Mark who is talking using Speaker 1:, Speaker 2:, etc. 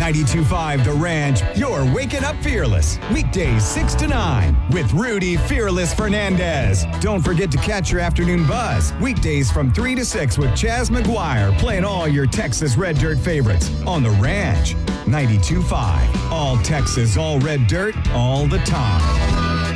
Speaker 1: 92.5 The Ranch, you're waking up fearless. Weekdays 6 to 9 with Rudy Fearless Fernandez. Don't forget to catch your afternoon buzz. Weekdays from 3 to 6 with Chaz McGuire playing all your Texas Red Dirt favorites on The Ranch. 92.5. All Texas, all red dirt, all the time.